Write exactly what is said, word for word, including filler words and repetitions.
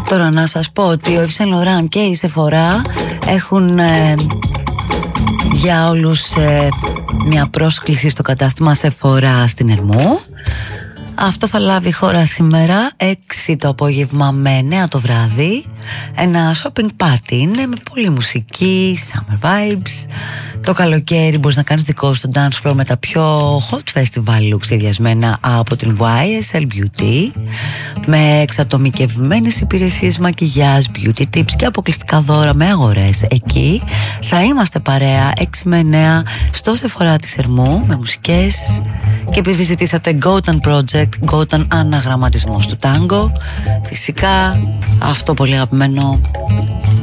Τώρα να σας πω ότι ο Yves Saint Laurent και η Sephora έχουν ε, για όλους ε, μια πρόσκληση στο κατάστημα Sephora στην Ερμού. Αυτό θα λάβει χώρα σήμερα έξι το απόγευμα με εννέα το βράδυ. Ένα shopping party είναι με πολλή μουσική, summer vibes. Το καλοκαίρι μπορείς να κάνεις δικό σου το dance floor με τα πιο hot festival looks σχεδιασμένα από την γουάι ες ελ Beauty, με εξατομικευμένες υπηρεσίες μακιγιάζ, beauty tips και αποκλειστικά δώρα με αγορές. Εκεί θα είμαστε παρέα έξι με εννέα στο Sephora της Ερμού με μουσικές. Και επειδή ζητήσατε Gotan Project, Gotan αναγραμματισμός του τάγκο, φυσικά αυτό πολύ αγαπημένο